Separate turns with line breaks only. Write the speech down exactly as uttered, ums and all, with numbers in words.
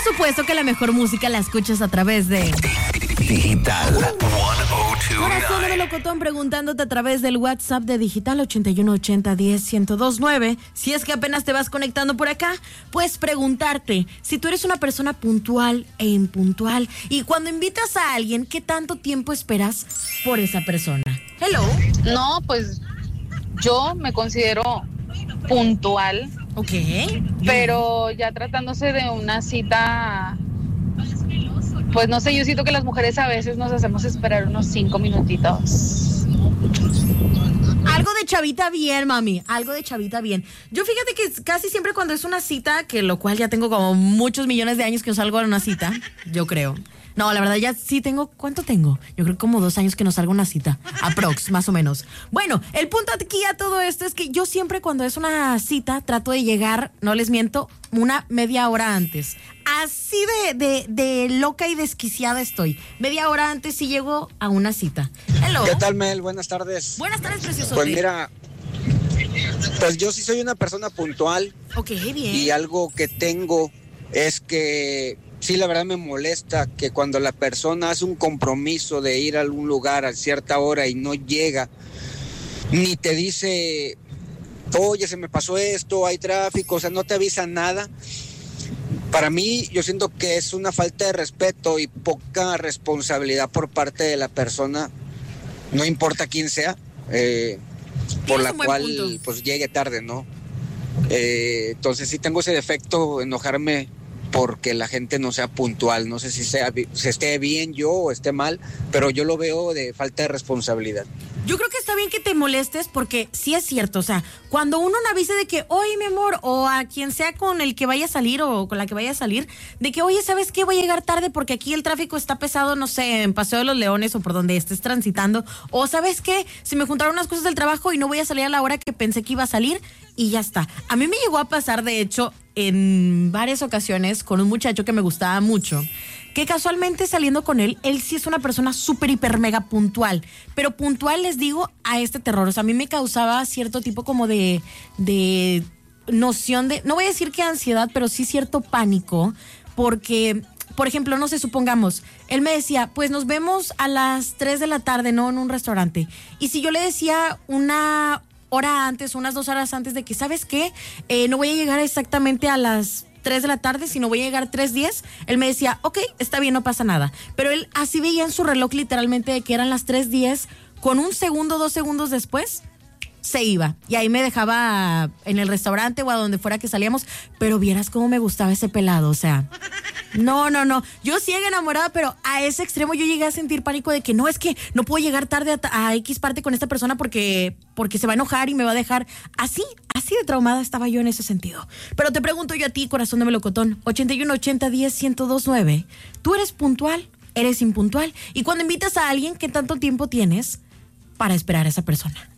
supuesto que la mejor música la escuchas a través de
Digital ciento dos
Corazón de
nueve.
Melocotón, preguntándote a través del WhatsApp de Digital ochenta y uno ochenta diez ciento dos nueve. Si es que apenas te vas conectando por acá, pues preguntarte si tú eres una persona puntual e impuntual. Y cuando invitas a alguien, ¿qué tanto tiempo esperas por esa persona? Hello.
No, pues yo me considero puntual,
Ok.
pero ya tratándose de una cita, pues no sé, yo siento que las mujeres a veces nos hacemos esperar unos cinco minutitos.
Algo de chavita bien, mami. Algo de chavita bien. Yo fíjate que casi siempre cuando es una cita, que lo cual ya tengo como muchos millones de años que no salgo a una cita, yo creo. No, la verdad ya sí tengo, ¿cuánto tengo? Yo creo que como dos años que no salgo a una cita, aprox, más o menos. Bueno, el punto aquí a todo esto es que yo siempre cuando es una cita trato de llegar, no les miento, una media hora antes. Así de, de, de loca y desquiciada estoy. Media hora antes sí llego a una cita. Hello.
¿Qué tal, Mel? Buenas tardes.
Buenas tardes, precioso.
Pues mira, pues yo sí soy una persona puntual.
Ok, bien.
Y algo que tengo es que sí, la verdad me molesta que cuando la persona hace un compromiso de ir a algún lugar a cierta hora y no llega, ni te dice, oye, se me pasó esto, hay tráfico, o sea, no te avisa nada. Para mí, yo siento que es una falta de respeto y poca responsabilidad por parte de la persona, no importa quién sea, eh, por la cual punto. Pues llegue tarde, ¿no? Eh, entonces sí tengo ese defecto, enojarme porque la gente no sea puntual. No sé si sea si esté bien yo o esté mal, pero yo lo veo de falta de responsabilidad.
Yo creo que está bien que te molestes porque sí es cierto, o sea, cuando uno no avise de que, oye, mi amor, o a quien sea con el que vaya a salir o con la que vaya a salir, de que, oye, ¿sabes qué? Voy a llegar tarde porque aquí el tráfico está pesado, no sé, en Paseo de los Leones o por donde estés transitando, o ¿sabes qué? Se me juntaron unas cosas del trabajo y no voy a salir a la hora que pensé que iba a salir y ya está. A mí me llegó a pasar, de hecho, en varias ocasiones con un muchacho que me gustaba mucho, que casualmente saliendo con él, él sí es una persona súper, hiper, mega puntual. Pero puntual, les digo, a este terror. O sea, a mí me causaba cierto tipo como de, de noción de, no voy a decir que ansiedad, pero sí cierto pánico. Porque, por ejemplo, no sé, supongamos, él me decía, pues nos vemos a las tres de la tarde, ¿no? En un restaurante. Y si yo le decía una hora antes, unas dos horas antes de que, ¿sabes qué? Eh, no voy a llegar exactamente a las tres de la tarde, si no voy a llegar tres diez, él me decía, ok, está bien, no pasa nada. Pero él así veía en su reloj literalmente de que eran las tres diez, con un segundo, dos segundos después, se iba. Y ahí me dejaba en el restaurante o a donde fuera que salíamos, pero vieras cómo me gustaba ese pelado, o sea, no, no, no. Yo sí enamorada, pero a ese extremo yo llegué a sentir pánico de que no, es que no puedo llegar tarde a, a X parte con esta persona porque, porque se va a enojar y me va a dejar. Así, así de traumada estaba yo en ese sentido. Pero te pregunto yo a ti, corazón de melocotón, ochenta y uno ochenta diez ciento dos nueve, ¿tú eres puntual? ¿Eres impuntual? Y cuando invitas a alguien, ¿qué tanto tiempo tienes para esperar a esa persona?